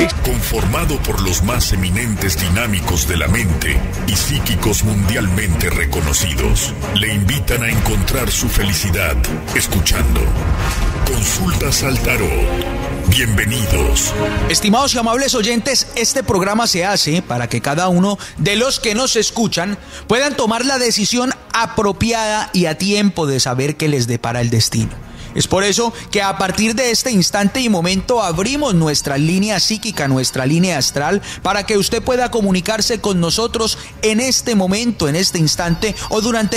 Conformado por los más eminentes dinámicos de la mente y psíquicos mundialmente reconocidos, le invitan a encontrar su felicidad escuchando Consultas al Tarot. Bienvenidos. Estimados y amables oyentes, este programa se hace para que cada uno de los que nos escuchan puedan tomar la decisión apropiada y a tiempo de saber qué les depara el destino. Es por eso que a partir de este instante y momento abrimos nuestra línea psíquica, nuestra línea astral, para que usted pueda comunicarse con nosotros en este momento, en este instante o durante